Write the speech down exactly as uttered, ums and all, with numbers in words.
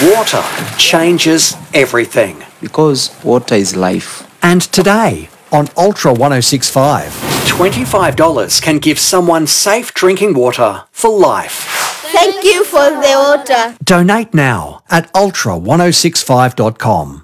Water changes everything. Because water is life. And today on Ultra one oh six point five, twenty-five dollars can give someone safe drinking water for life. Thank you for the water. donate now at ultra ten sixty-five dot com.